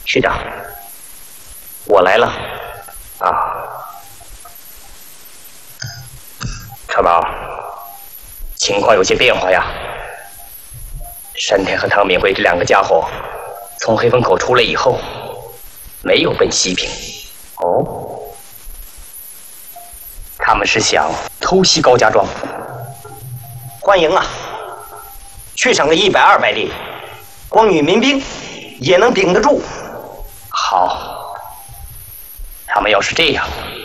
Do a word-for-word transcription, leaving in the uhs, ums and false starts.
师长，我来了。啊，川宝，情况有些变化呀。山田和唐敏慧这两个家伙从黑风口出来以后，没有奔西平。哦，他们是想偷袭高家庄。欢迎啊！去上个一百二百里，光与民兵也能顶得住。好，他们要是这样，